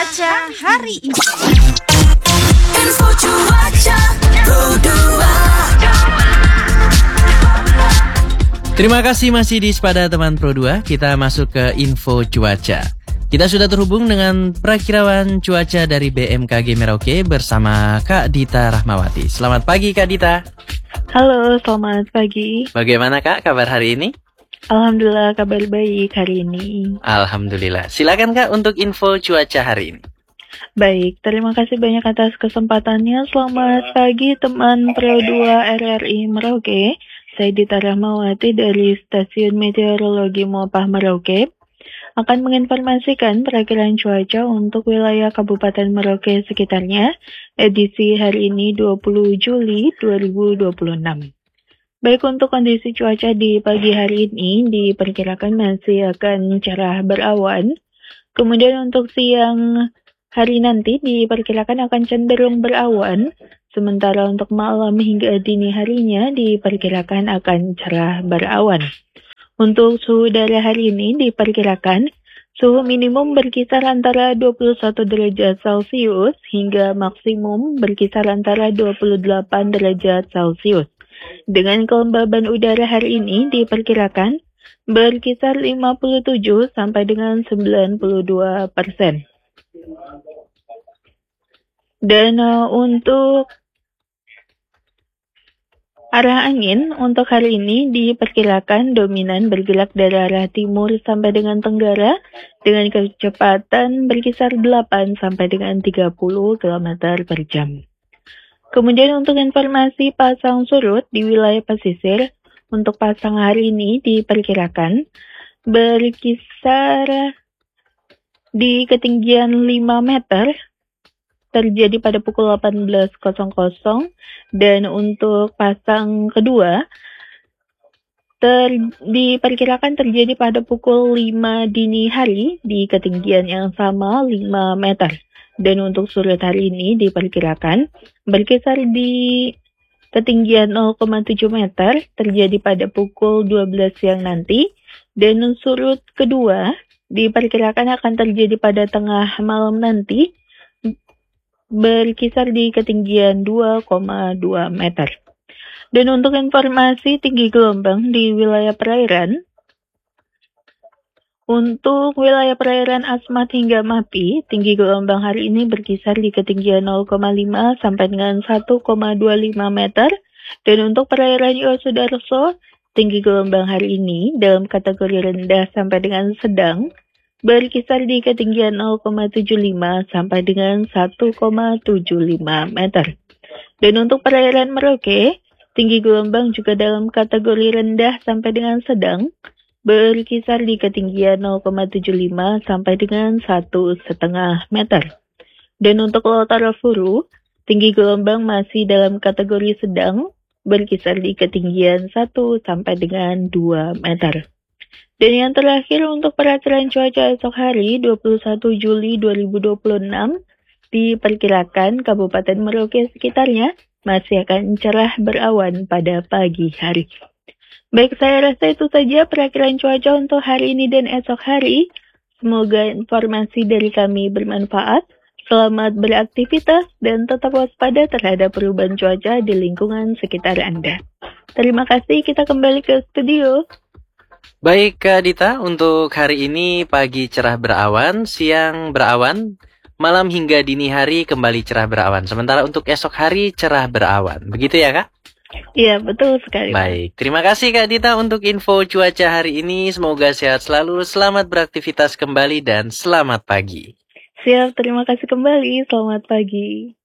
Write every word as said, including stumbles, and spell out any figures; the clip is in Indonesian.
cuaca hari ini. Info cuaca Pro dua. Terima kasih masih di Sepada Teman Pro dua. Kita masuk ke info cuaca. Kita sudah terhubung dengan perakirawan cuaca dari B M K G Merauke bersama Kak Dita Rahmawati. Selamat pagi Kak Dita. Halo, selamat pagi. Bagaimana Kak kabar hari ini? Alhamdulillah kabar baik hari ini. Alhamdulillah. Silakan Kak untuk info cuaca hari ini. Baik, terima kasih banyak atas kesempatannya. Selamat pagi teman Pro dua R R I Merauke. Saya Dita Rahmawati dari Stasiun Meteorologi Mopah Merauke akan menginformasikan perakiraan cuaca untuk wilayah Kabupaten Merauke sekitarnya edisi hari ini dua puluh Juli dua ribu dua puluh enam. Baik, untuk kondisi cuaca di pagi hari ini diperkirakan masih akan cerah berawan. Kemudian untuk siang hari nanti diperkirakan akan cenderung berawan. Sementara untuk malam hingga dini harinya diperkirakan akan cerah berawan. Untuk suhu udara hari ini diperkirakan suhu minimum berkisar antara dua puluh satu derajat Celcius hingga maksimum berkisar antara dua puluh delapan derajat Celcius. Dengan kelembaban udara hari ini diperkirakan berkisar lima puluh tujuh sampai dengan sembilan puluh dua persen. Dan uh, untuk arah angin untuk hari ini diperkirakan dominan bergerak dari arah timur sampai dengan tenggara dengan kecepatan berkisar delapan sampai dengan tiga puluh kilometer per jam. Kemudian untuk informasi pasang surut di wilayah pesisir, untuk pasang hari ini diperkirakan berkisar di ketinggian lima meter terjadi pada pukul delapan belas dan untuk pasang kedua ter, diperkirakan terjadi pada pukul lima dini hari di ketinggian yang sama lima meter. Dan untuk surut hari ini diperkirakan berkisar di ketinggian nol koma tujuh meter terjadi pada pukul dua belas siang nanti, dan surut kedua diperkirakan akan terjadi pada tengah malam nanti berkisar di ketinggian dua koma dua meter. Dan untuk informasi tinggi gelombang di wilayah perairan, untuk wilayah perairan Asmat hingga Mapi, tinggi gelombang hari ini berkisar di ketinggian nol koma lima sampai dengan satu koma dua lima meter. Dan untuk perairan Yosudarso, tinggi gelombang hari ini dalam kategori rendah sampai dengan sedang berkisar di ketinggian nol koma tujuh lima sampai dengan satu koma tujuh lima meter. Dan untuk perairan Merauke, tinggi gelombang juga dalam kategori rendah sampai dengan sedang berkisar di ketinggian nol koma tujuh lima sampai dengan satu koma lima meter. Dan untuk Laut Arafuru, tinggi gelombang masih dalam kategori sedang berkisar di ketinggian satu sampai dengan dua meter. Dan yang terakhir untuk perakiraan cuaca esok hari dua puluh satu Juli dua ribu dua puluh enam diperkirakan Kabupaten Merauke sekitarnya masih akan cerah berawan pada pagi hari. Baik, saya rasa itu saja perakiraan cuaca untuk hari ini dan esok hari. Semoga informasi dari kami bermanfaat. Selamat beraktivitas dan tetap waspada terhadap perubahan cuaca di lingkungan sekitar Anda. Terima kasih, kita kembali ke studio. Baik Kak Dita, untuk hari ini pagi cerah berawan, siang berawan, malam hingga dini hari kembali cerah berawan. Sementara untuk esok hari cerah berawan. Begitu ya Kak? Iya, betul sekali. Baik, terima kasih Kak Dita untuk info cuaca hari ini. Semoga sehat selalu, selamat beraktivitas kembali dan selamat pagi. Siap, terima kasih kembali. Selamat pagi.